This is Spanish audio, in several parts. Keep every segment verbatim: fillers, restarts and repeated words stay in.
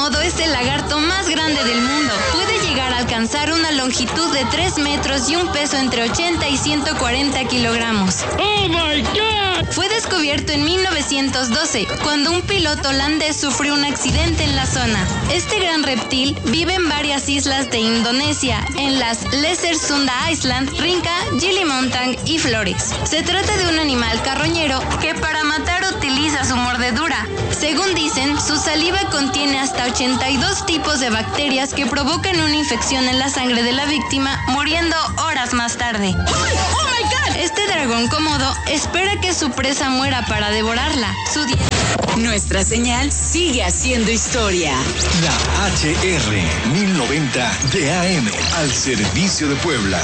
Komodo es el lagarto más grande del mundo. Puede llegar a alcanzar una longitud de tres metros y un peso entre ochenta y ciento cuarenta kilogramos. ¡Oh, my God! Fue descubierto en mil novecientos doce, cuando un piloto holandés sufrió un accidente en la zona. Este gran reptil vive en varias islas de Indonesia, en las Lesser Sunda Island, Rinca, Gili Mountain y Flores. Se trata de un animal carroñero que para matar utiliza su mordedura. Según dicen, su saliva contiene hasta ochenta y dos tipos de bacterias que provocan una infección en la sangre de la víctima, muriendo horas más tarde. ¡Oh, my God! Este dragón Komodo espera que su presa muera para devorarla. Su dieta... Nuestra señal sigue haciendo historia. La H R mil noventa de A M al servicio de Puebla.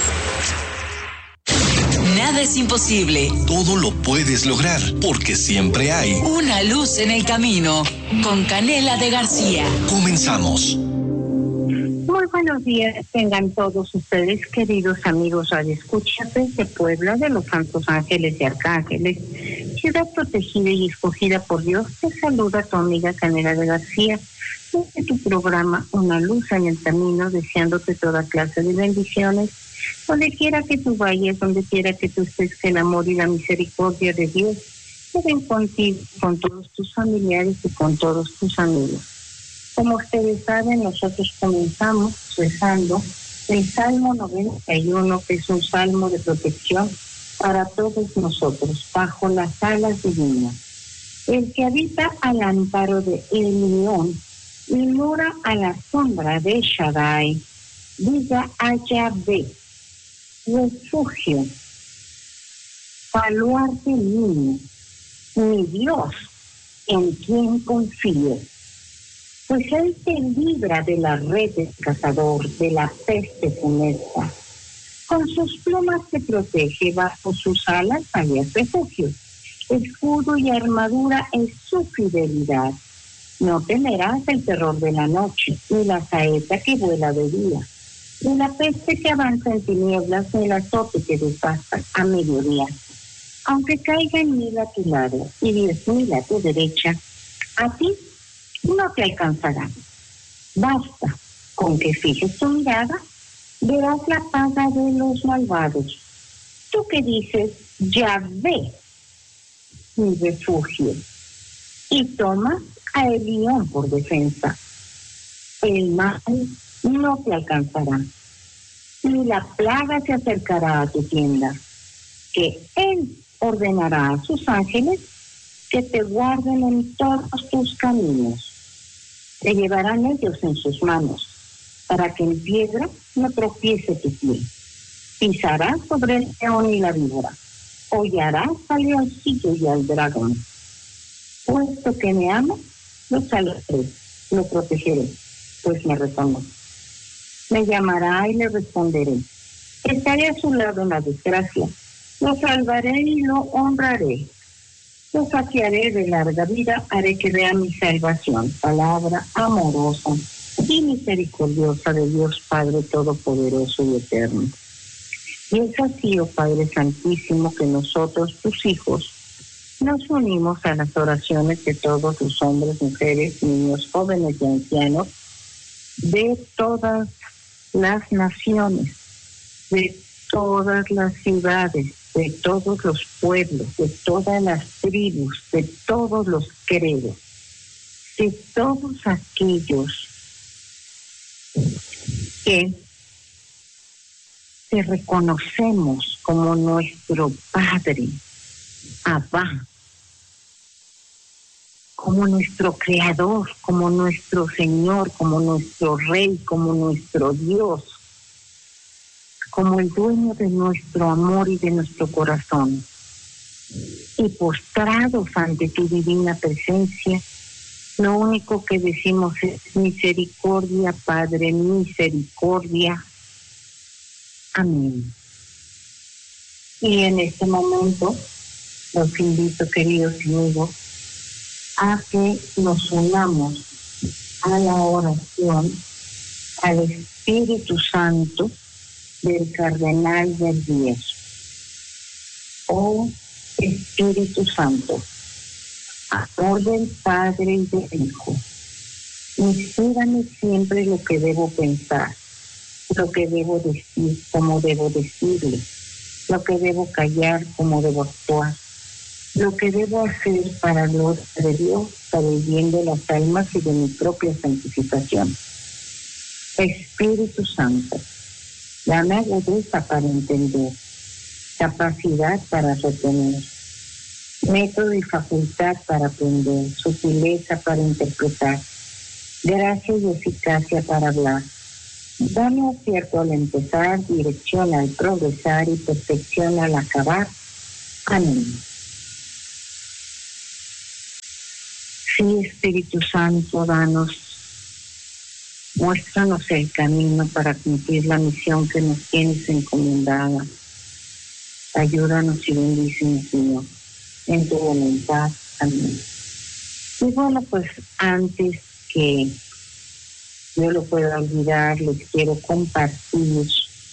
Nada es imposible. Todo lo puedes lograr, porque siempre hay una luz en el camino. Con Canela de García. Comenzamos. Muy buenos días tengan todos ustedes, queridos amigos radioescuchas de Puebla, de los Santos Ángeles y Arcángeles, ciudad protegida y escogida por Dios. Te saluda tu amiga Canela de García desde tu programa Una Luz en el Camino, deseándote toda clase de bendiciones. Donde quiera que tú vayas, donde quiera que tú estés, que el amor y la misericordia de Dios queden contigo, con todos tus familiares y con todos tus amigos. Como ustedes saben, nosotros comenzamos rezando el Salmo noventa y uno, que es un salmo de protección para todos nosotros, bajo las alas divinas. El que habita al amparo de el león y mora a la sombra de Shaddai, diga a Yahvé, refugio, baluarte mío, mi Dios, en quien confío. Pues él te libra de la red del cazador, de la peste funesta. Con sus plumas te protege, bajo sus alas hallas refugio. Escudo y armadura es su fidelidad. No temerás el terror de la noche, ni la saeta que vuela de día, ni la peste que avanza en tinieblas, ni el azote que devasta a mediodía. Aunque caigan mil a tu lado y diez mil a tu derecha, a ti no te alcanzará. Basta con que fijes tu mirada, verás la paga de los malvados. Tú que dices, Yahvé, mi refugio, y tomas a el león por defensa. El mal no te alcanzará, ni la plaga se acercará a tu tienda, que él ordenará a sus ángeles que te guarden en todos tus caminos. Te llevarán ellos en sus manos, para que en piedra no tropiece tu pie. Pisarás sobre el león y la víbora, hollarás al leoncillo y al dragón. Puesto que me amo, lo salvaré, lo protegeré, pues me reconoce. Me llamará y le responderé. Estaré a su lado en la desgracia, lo salvaré y lo honraré. Lo saciaré de larga vida, haré que vea mi salvación. Palabra amorosa y misericordiosa de Dios Padre Todopoderoso y Eterno. Y es así, oh Padre Santísimo, que nosotros, tus hijos, nos unimos a las oraciones de todos los hombres, mujeres, niños, jóvenes y ancianos de todas las naciones, de todas las ciudades, de todos los pueblos, de todas las tribus, de todos los credos, de todos aquellos que te reconocemos como nuestro Padre, Abba, como nuestro Creador, como nuestro Señor, como nuestro Rey, como nuestro Dios, como el dueño de nuestro amor y de nuestro corazón. Y postrados ante tu divina presencia, lo único que decimos es misericordia, Padre, misericordia. Amén. Y en este momento los invito, queridos amigos, a que nos unamos a la oración al Espíritu Santo del Cardenal del Riesgo. Oh Espíritu Santo, amor del Padre y del Hijo, Inspírame siempre lo que debo pensar, lo que debo decir, cómo debo decirle, lo que debo callar, cómo debo actuar, lo que debo hacer para la gloria de Dios, para el bien de las almas y de mi propia santificación. Espíritu Santo, dame agudeza para entender, capacidad para retener, método y facultad para aprender, sutileza para interpretar, gracia y eficacia para hablar. Dame acierto al empezar, dirección al progresar y perfección al acabar. Amén. Sí, Espíritu Santo, danos, muéstranos el camino para cumplir la misión que nos tienes encomendada. Ayúdanos y bendícenos, Señor, en tu voluntad. Amén. Y bueno, pues antes que yo lo pueda olvidar, les quiero compartir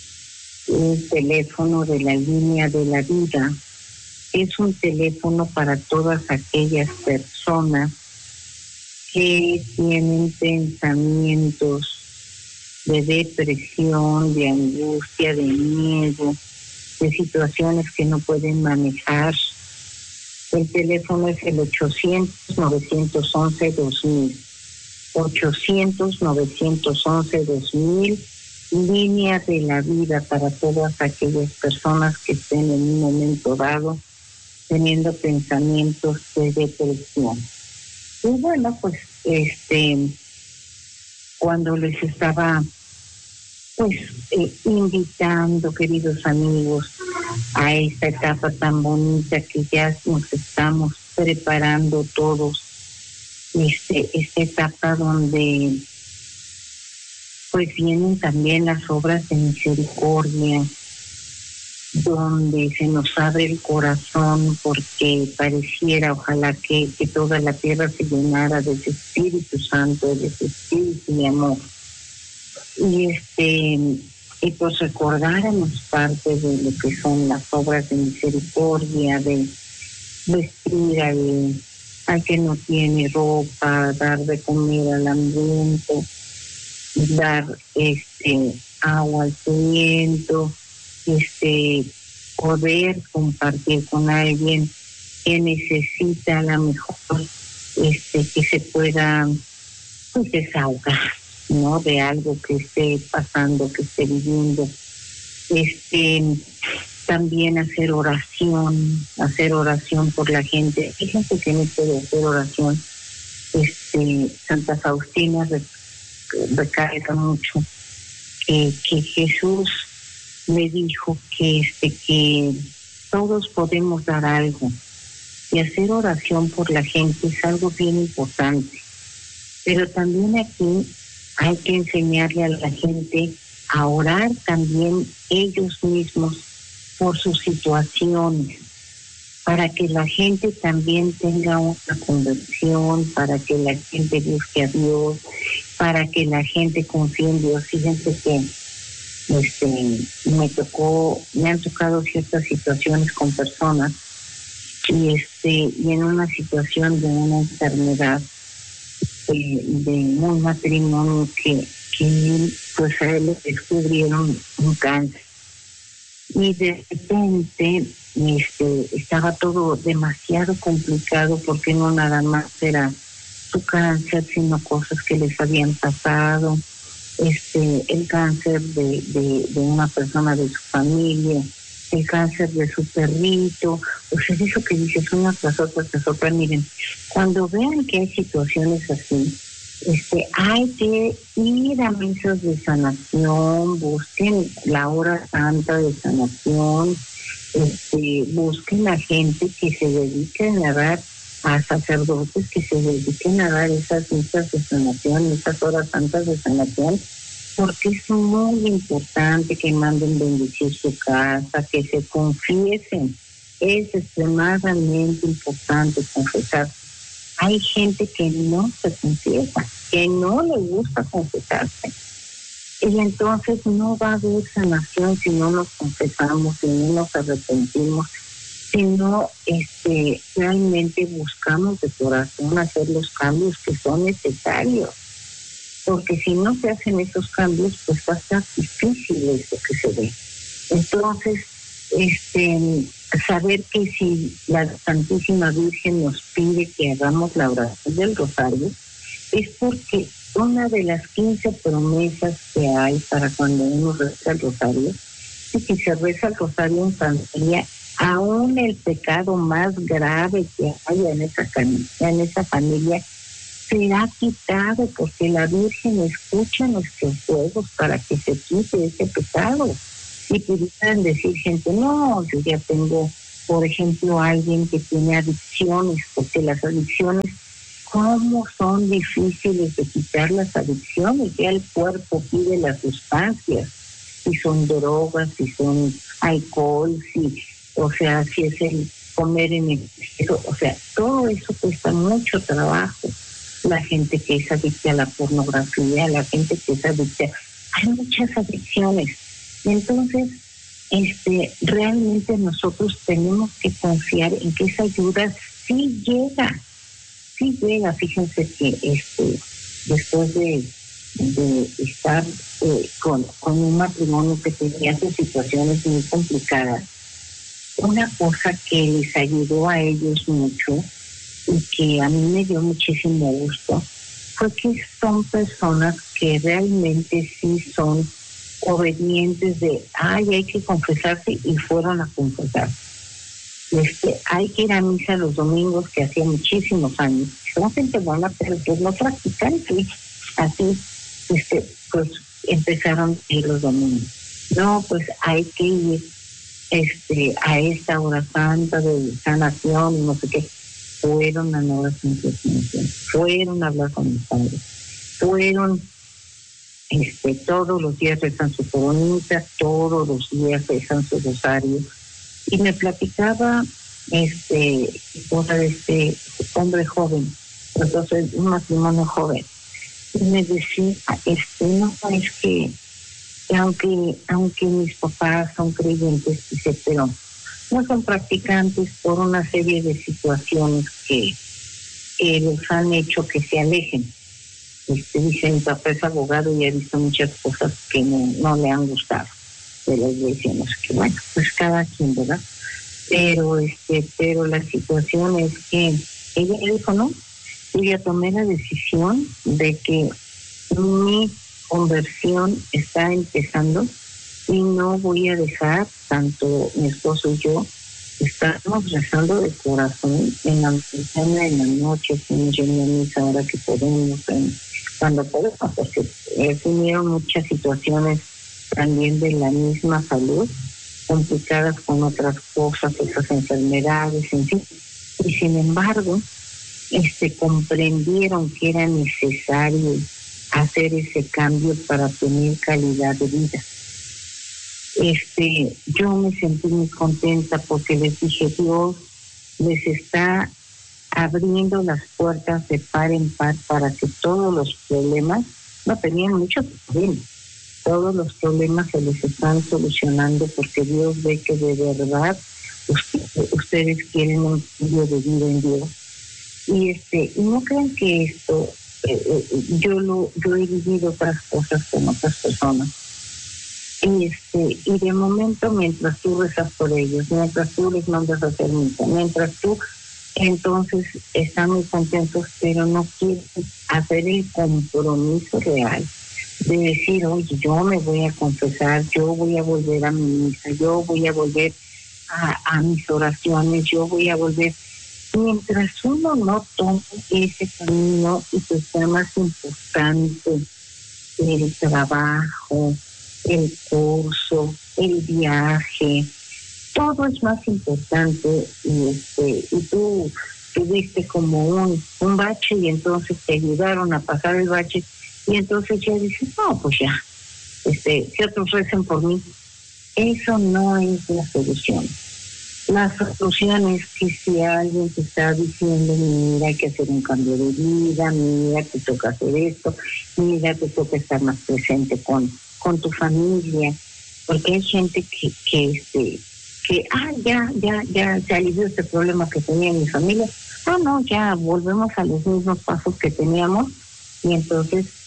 el teléfono de la línea de la vida. Es un teléfono para todas aquellas personas que tienen pensamientos de depresión, de angustia, de miedo, de situaciones que no pueden manejar. El teléfono es el ochocientos, novecientos once, dos mil. ochocientos, novecientos once, dos mil, línea de la vida para todas aquellas personas que estén en un momento dado teniendo pensamientos de depresión. Y bueno, pues este cuando les estaba pues eh, invitando, queridos amigos, a esta etapa tan bonita que ya nos estamos preparando todos, este esta etapa donde pues vienen también las obras de misericordia, donde se nos abre el corazón porque pareciera, ojalá que, que toda la tierra se llenara de ese Espíritu Santo, de ese Espíritu de amor. Y este y pues recordáramos parte de lo que son las obras de misericordia, de vestir al, al que no tiene ropa, dar de comer al hambriento, dar este agua al sediento, este poder compartir con alguien que necesita a lo mejor este que se pueda pues desahogar, ¿no? De algo que esté pasando, que esté viviendo. Este también hacer oración, hacer oración por la gente. Hay gente que no puede hacer oración. Este Santa Faustina recarga mucho que, que Jesús le dijo que este que todos podemos dar algo, y hacer oración por la gente es algo bien importante. Pero también aquí hay que enseñarle a la gente a orar también ellos mismos por sus situaciones, para que la gente también tenga una conversión, para que la gente busque a Dios, para que la gente confíe en Dios. Fíjense que este me tocó, me han tocado ciertas situaciones con personas y este y en una situación de una enfermedad de, de un matrimonio que, que pues a él le descubrieron un cáncer y de repente este estaba todo demasiado complicado porque no nada más era su cáncer, sino cosas que les habían pasado, este el cáncer de, de, de una persona de su familia, el cáncer de su perrito. O sea, eso que dices una tras otra tras otra. Miren, cuando vean que hay situaciones así, este hay que ir a misas de sanación, busquen la hora santa de sanación, este busquen a gente que se dediquen a dar, a sacerdotes que se dediquen a dar esas misas de sanación, esas horas santas de sanación, porque es muy importante que manden bendecir su casa, que se confiesen. Es extremadamente importante confesar. Hay gente que no se confiesa, que no le gusta confesarse. Y entonces no va a haber sanación si no nos confesamos, si no nos arrepentimos, si no este, realmente buscamos de corazón hacer los cambios que son necesarios. porque si no se hacen esos cambios, pues va a estar difícil eso que se ve. Entonces, este, saber que si la Santísima Virgen nos pide que hagamos la oración del rosario, es porque una de las quince promesas que hay para cuando uno reza el rosario, es que si se reza el rosario en familia, aún el pecado más grave que haya en esa, en esa familia será quitado, porque la Virgen escucha nuestros ruegos para que se quite ese pecado. Y pudieran decir gente, no, yo ya tengo, por ejemplo, alguien que tiene adicciones, porque las adicciones, ¿cómo son difíciles de quitar las adicciones? Ya el cuerpo pide las sustancias, si son drogas, si son alcohol, si, o sea, si es el comer en exceso, o sea, todo eso cuesta mucho trabajo. La gente que es adicta a la pornografía, la gente que es adicta, hay muchas adicciones. Entonces, este, realmente nosotros tenemos que confiar en que esa ayuda sí llega, sí llega. Fíjense que este, después de, de estar eh, con, con un matrimonio que tenía sus situaciones muy complicadas, una cosa que les ayudó a ellos mucho y que a mí me dio muchísimo gusto fue que son personas que realmente sí son obedientes de, ay, hay que confesarse, y fueron a confesar. Este, hay que ir a misa los domingos, que hacía muchísimos años. Son gente buena, pero que no practican, y así, este, pues empezaron a ir los domingos. No, pues hay que ir este, a esta hora santa de sanación y no sé qué. Fueron a la oración de sanación, fueron a hablar con mis padres, fueron Este, todos los días rezan su coronita, todos los días rezan su rosario. Y me platicaba este, esposa de este hombre joven, entonces un matrimonio joven, y me decía, este, no, es que aunque, aunque mis papás son creyentes, dice, pero no son practicantes por una serie de situaciones que, que les han hecho que se alejen. Este, dice, mi papá es abogado y ha visto muchas cosas que no, no le han gustado de la iglesia, no sé qué, bueno, pues cada quien, ¿verdad? Pero este, pero la situación es que ella dijo, no, yo ya tomé la decisión de que mi conversión está empezando y no voy a dejar, tanto mi esposo y yo, estamos rezando de corazón en la mañana, en la noche, estamos yendo a misa ahora que podemos, en, cuando podemos, porque eh, vinieron muchas situaciones también de la misma salud, complicadas con otras cosas, esas enfermedades, en fin. Y sin embargo, este, comprendieron que era necesario hacer ese cambio para tener calidad de vida. Este, yo me sentí muy contenta porque les dije, Dios les está abriendo las puertas de par en par para que todos los problemas, no tenían muchos problemas, todos los problemas se les están solucionando porque Dios ve que de verdad usted, ustedes quieren un cambio de vida en Dios. Y este, y no crean que esto, eh, eh, yo lo, yo he vivido otras cosas con otras personas. Y este, y de momento, mientras tú rezas por ellos, mientras tú les mandas a hacer misa, mientras tú, entonces están muy contentos, pero no quieren hacer el compromiso real de decir, oye, yo me voy a confesar, yo voy a volver a mi misa, yo voy a volver a, a mis oraciones, yo voy a volver. Mientras uno no tome ese camino, y pues sea más importante el trabajo, el curso, el viaje, todo es más importante. Y este, y tú tuviste como un, un bache y entonces te ayudaron a pasar el bache y entonces ya dices, no, pues ya, este, si otros recen por mí. Eso no es la solución. La solución es que si alguien te está diciendo, mira, hay que hacer un cambio de vida, mira, te toca hacer esto, mira, te toca estar más presente con con tu familia, porque hay gente que que este que ah ya ya ya se alivió este problema que tenía en mi familia, ah no, ya volvemos a los mismos pasos que teníamos, y entonces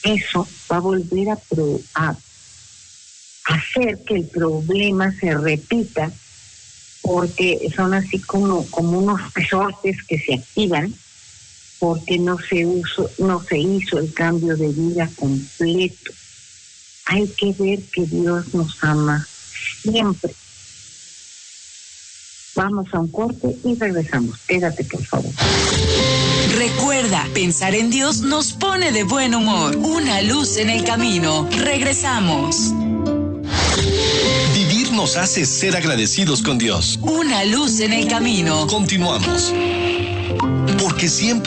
eso va a volver a, pro, a hacer que el problema se repita, porque son así como, como unos resortes que se activan porque no se uso, no se hizo el cambio de vida completo. Hay que ver que Dios nos ama siempre. Vamos a un corte y regresamos. Quédate, por favor. Recuerda, pensar en Dios nos pone de buen humor. Una luz en el camino. Regresamos. Vivir nos hace ser agradecidos con Dios. Una luz en el camino. Continuamos. Porque siempre